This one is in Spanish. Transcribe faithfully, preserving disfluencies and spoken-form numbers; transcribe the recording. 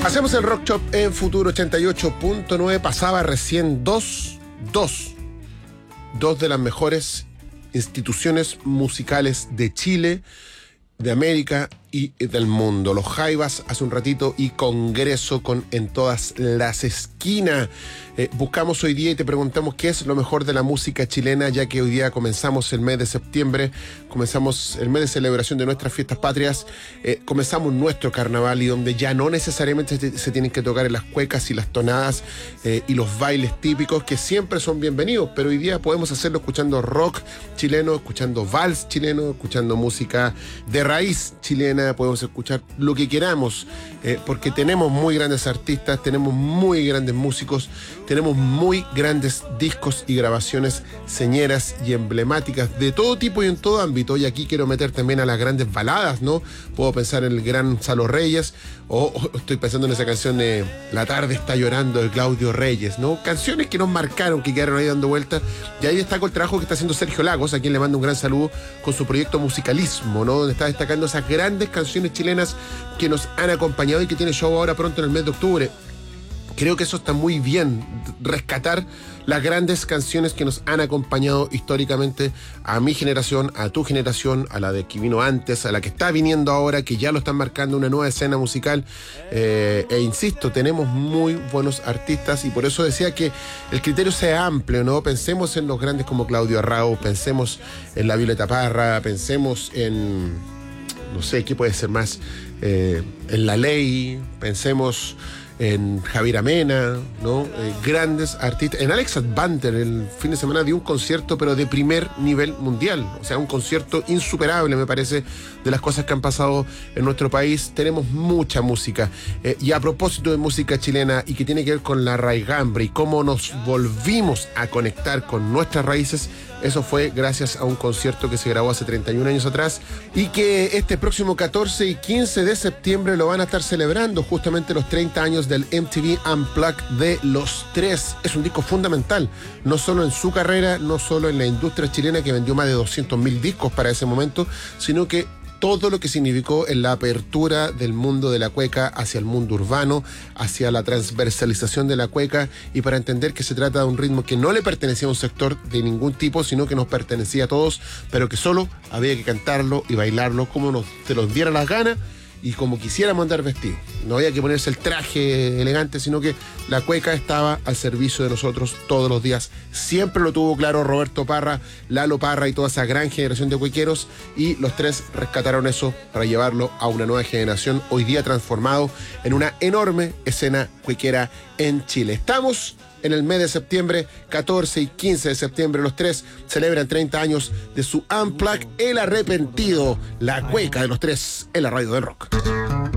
Hacemos el Rock Shop en Futuro ochenta y ocho punto nueve. Pasaba recién dos, dos, dos de las mejores instituciones musicales de Chile, de América y del mundo. Los Jaivas hace un ratito y Congreso con En Todas las Esquinas. Eh, buscamos hoy día y te preguntamos qué es lo mejor de la música chilena, ya que hoy día comenzamos el mes de septiembre, comenzamos el mes de celebración de nuestras fiestas patrias, eh, comenzamos nuestro carnaval y donde ya no necesariamente se, se tienen que tocar las cuecas y las tonadas eh, y los bailes típicos que siempre son bienvenidos, pero hoy día podemos hacerlo escuchando rock chileno, escuchando vals chileno, escuchando música de raíz chilena. Podemos escuchar lo que queramos, eh, porque tenemos muy grandes artistas, tenemos muy grandes músicos, tenemos muy grandes discos y grabaciones señeras y emblemáticas de todo tipo y en todo ámbito. Y aquí quiero meter también a las grandes baladas, ¿no? Puedo pensar en el gran Salo Reyes, o, o estoy pensando en esa canción de La tarde está llorando de Claudio Reyes, ¿no? Canciones que nos marcaron, que quedaron ahí dando vueltas. Y ahí destaco el trabajo que está haciendo Sergio Lagos, a quien le mando un gran saludo con su proyecto Musicalismo, ¿no? Donde está destacando esas grandes canciones chilenas que nos han acompañado y que tiene show ahora pronto en el mes de octubre. Creo que eso está muy bien, rescatar las grandes canciones que nos han acompañado históricamente a mi generación, a tu generación, a la de que vino antes, a la que está viniendo ahora, que ya lo están marcando una nueva escena musical. Eh, e insisto, tenemos muy buenos artistas y por eso decía que el criterio sea amplio, ¿no? Pensemos en los grandes como Claudio Arrau, pensemos en la Violeta Parra, pensemos en, no sé, ¿qué puede ser más? Eh, en La Ley, pensemos en Javier Amena, ¿no? Eh, grandes artistas. En Alex Advanter el fin de semana dio un concierto, pero de primer nivel mundial. O sea, un concierto insuperable, me parece, de las cosas que han pasado en nuestro país. Tenemos mucha música. Eh, y a propósito de música chilena y que tiene que ver con la raigambre y cómo nos volvimos a conectar con nuestras raíces, eso fue gracias a un concierto que se grabó hace treinta y un años atrás y que este próximo catorce y quince de septiembre lo van a estar celebrando, justamente los treinta años del M T V Unplugged de Los Tres. Es un disco fundamental, no solo en su carrera, no solo en la industria chilena que vendió más de doscientos mil discos para ese momento, sino que todo lo que significó en la apertura del mundo de la cueca hacia el mundo urbano, hacia la transversalización de la cueca, y para entender que se trata de un ritmo que no le pertenecía a un sector de ningún tipo, sino que nos pertenecía a todos, pero que solo había que cantarlo y bailarlo como nos, se nos diera las ganas y como quisiéramos andar vestidos. No había que ponerse el traje elegante, sino que la cueca estaba al servicio de nosotros todos los días. Siempre lo tuvo claro Roberto Parra, Lalo Parra y toda esa gran generación de cuequeros, y los tres rescataron eso para llevarlo a una nueva generación, hoy día transformado en una enorme escena cuequera en Chile. Estamos en el mes de septiembre, catorce y quince de septiembre, los tres celebran treinta años de su Unplugged, El Arrepentido, la cueca de Los Tres en la radio del rock.